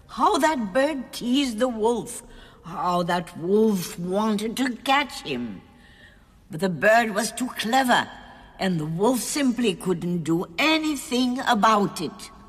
How that bird teased the wolf. How that wolf wanted to catch him. But the bird was too clever, and the wolf simply couldn't do anything about it.